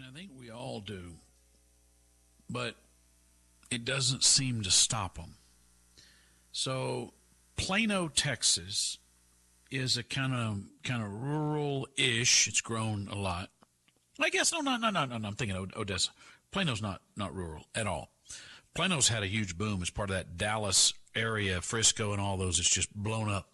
I think we all do, but it doesn't seem to stop them. So Plano, Texas is a kind of rural-ish. It's grown a lot. I guess no. I'm thinking Odessa. Plano's not rural at all. Plano's had a huge boom as part of that Dallas area, Frisco, and all those. It's just blown up.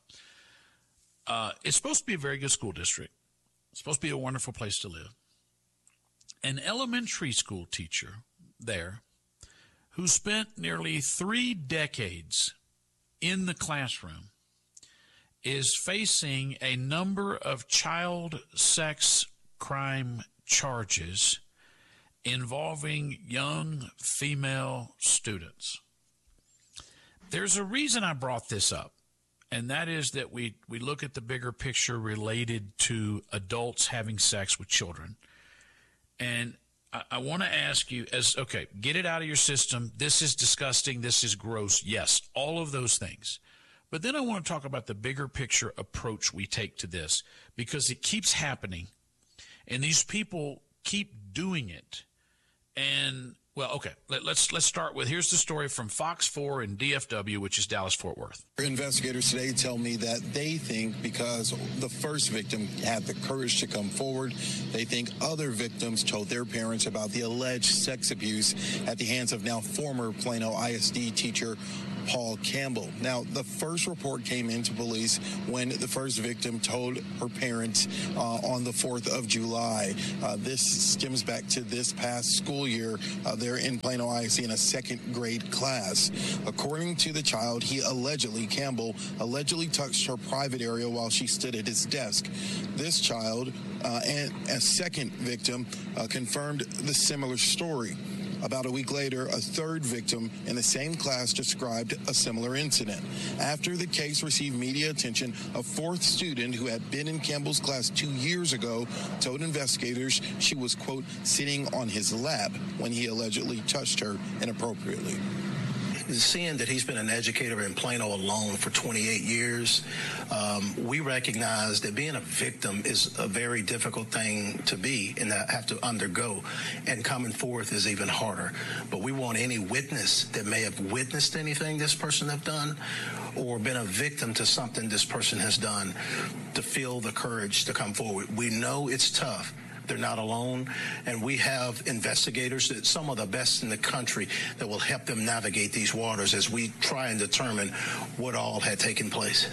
It's supposed to be a very good school district. It's supposed to be a wonderful place to live. An elementary school teacher there who spent nearly 3 decades in the classroom is facing a number of child sex crime charges involving young female students. There's a reason I brought this up, and that is that we look at the bigger picture related to adults having sex with children. And I want to ask you, get it out of your system. This is disgusting. This is gross. Yes, all of those things. But then I want to talk about the bigger picture approach we take to this, because it keeps happening, and these people keep doing it. And, let's start with, here's the story from Fox 4 in DFW, which is Dallas-Fort Worth. Investigators today tell me that they think because the first victim had the courage to come forward, they think other victims told their parents about the alleged sex abuse at the hands of now former Plano ISD teacher Paul Campbell. Now, the first report came into police when the first victim told her parents on the 4th of July. This stems back to this past school year. They're in Plano ISD in a second grade class. According to the child, Campbell allegedly touched her private area while she stood at his desk. This child and a second victim confirmed the similar story. About a week later, a third victim in the same class described a similar incident. After the case received media attention, a fourth student who had been in Campbell's class 2 years ago told investigators she was, quote, sitting on his lap when he allegedly touched her inappropriately. Seeing that he's been an educator in Plano alone for 28 years, we recognize that being a victim is a very difficult thing to be and have to undergo, and coming forth is even harder. But we want any witness that may have witnessed anything this person have done or been a victim to something this person has done to feel the courage to come forward. We know it's tough. They're not alone, and we have investigators, that some of the best in the country, that will help them navigate these waters as we try and determine what all had taken place.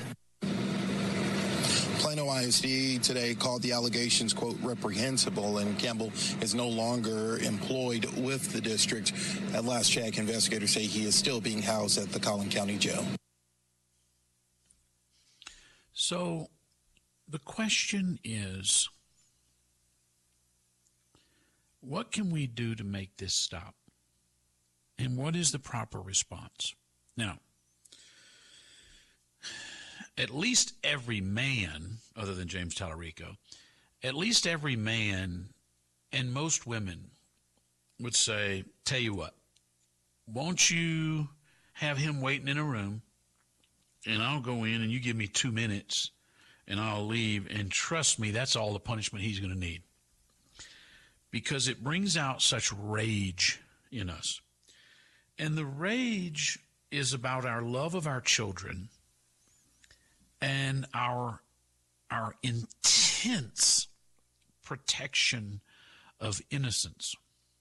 Plano ISD today called the allegations, quote, reprehensible, and Campbell is no longer employed with the district. At last check, investigators say he is still being housed at the Collin County Jail. So the question is, what can we do to make this stop? And what is the proper response? Now, at least every man, other than James Tallarico, at least every man and most women would say, tell you what, won't you have him waiting in a room, and I'll go in and you give me 2 minutes and I'll leave, and trust me, that's all the punishment he's going to need. Because it brings out such rage in us. And the rage is about our love of our children and our intense protection of innocence.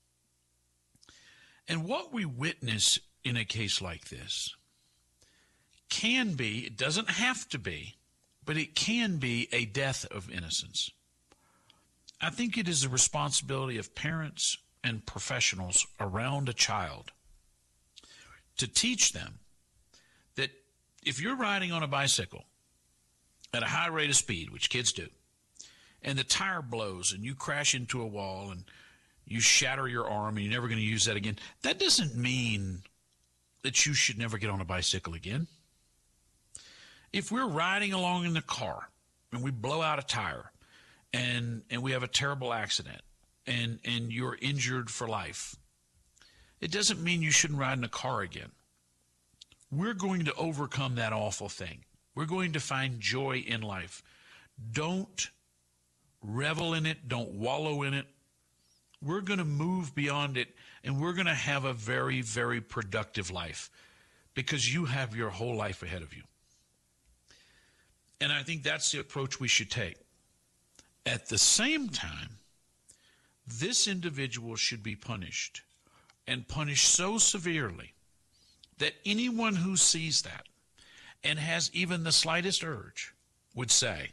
And what we witness in a case like this can be, it doesn't have to be, but it can be a death of innocence. I think it is the responsibility of parents and professionals around a child to teach them that if you're riding on a bicycle at a high rate of speed, which kids do, and the tire blows and you crash into a wall and you shatter your arm and you're never going to use that again, that doesn't mean that you should never get on a bicycle again. If we're riding along in the car and we blow out a tire, and we have a terrible accident, and you're injured for life, it doesn't mean you shouldn't ride in a car again. We're going to overcome that awful thing. We're going to find joy in life. Don't revel in it. Don't wallow in it. We're going to move beyond it, and we're going to have a very, very productive life because you have your whole life ahead of you. And I think that's the approach we should take. At the same time, this individual should be punished, and punished so severely that anyone who sees that and has even the slightest urge would say,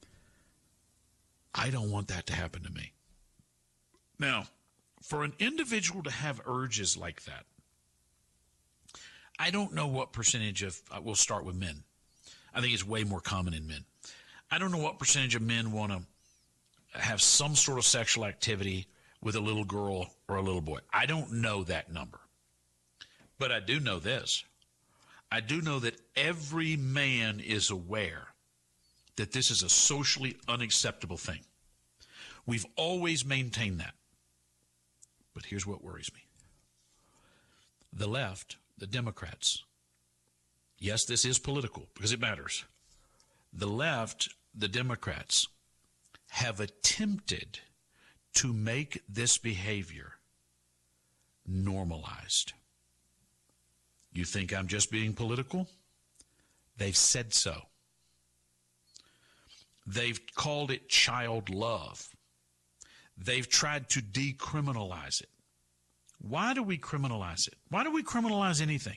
I don't want that to happen to me. Now, for an individual to have urges like that, I don't know what percentage of, we'll start with men. I think it's way more common in men. I don't know what percentage of men want to have some sort of sexual activity with a little girl or a little boy. I don't know that number. But I do know this. I do know that every man is aware that this is a socially unacceptable thing. We've always maintained that. But here's what worries me. The left, the Democrats, yes, this is political because it matters. The left, the Democrats, have attempted to make this behavior normalized. You think I'm just being political? They've said so. They've called it child love. They've tried to decriminalize it. Why do we criminalize it? Why do we criminalize anything?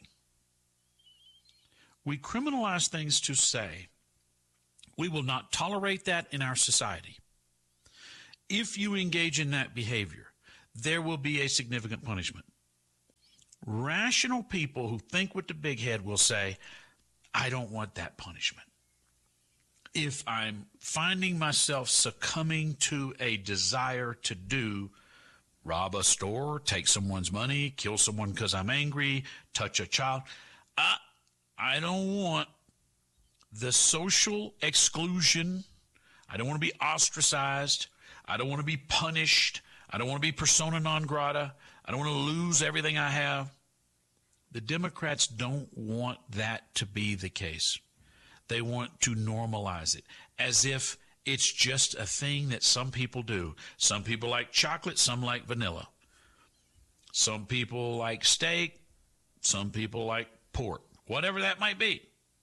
We criminalize things to say we will not tolerate that in our society. If you engage in that behavior, there will be a significant punishment. Rational people who think with the big head will say, I don't want that punishment. If I'm finding myself succumbing to a desire to rob a store, take someone's money, kill someone because I'm angry, touch a child, I don't want the social exclusion. I don't want to be ostracized. I don't want to be punished. I don't want to be persona non grata. I don't want to lose everything I have. The Democrats don't want that to be the case. They want to normalize it as if it's just a thing that some people do. Some people like chocolate, some like vanilla. Some people like steak, some people like pork, whatever that might be.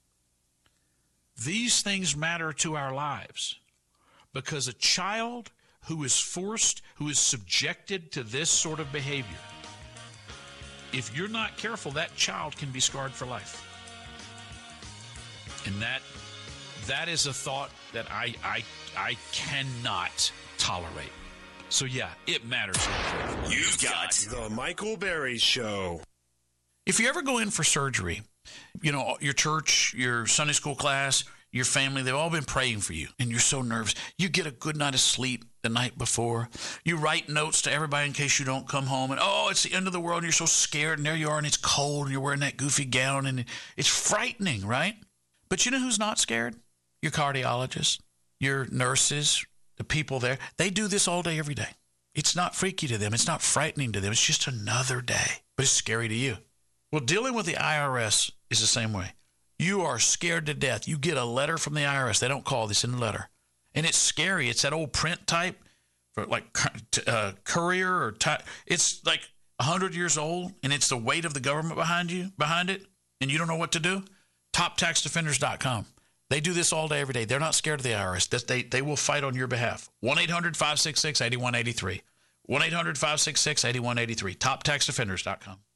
These things matter to our lives because a child who is forced, who is subjected to this sort of behavior, if you're not careful, that child can be scarred for life. And that is a thought that I cannot tolerate. So yeah, it matters. You've got the Michael Berry Show. If you ever go in for surgery, you know, your church, your Sunday school class, your family, they've all been praying for you, and you're so nervous. You get a good night of sleep the night before. You write notes to everybody in case you don't come home, and it's the end of the world, and you're so scared, and there you are, and it's cold, and you're wearing that goofy gown, and it's frightening, right? But you know who's not scared? Your cardiologists, your nurses, the people there. They do this all day, every day. It's not freaky to them. It's not frightening to them. It's just another day, but it's scary to you. Well, dealing with the IRS is the same way. You are scared to death. You get a letter from the IRS. They don't call this in the letter. And it's scary. It's that old print type, for like courier or type. It's like 100 years old, and it's the weight of the government behind it, and you don't know what to do. TopTaxDefenders.com. They do this all day, every day. They're not scared of the IRS. They will fight on your behalf. 1-800-566-8183. 1-800-566-8183. TopTaxDefenders.com.